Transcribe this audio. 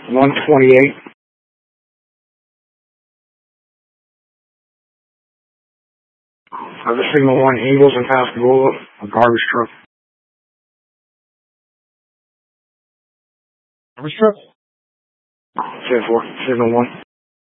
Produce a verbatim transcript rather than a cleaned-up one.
one twenty-eight. Other signal one, Eagles in Pascagoula, a garbage truck. Garbage truck? ten four, signal one.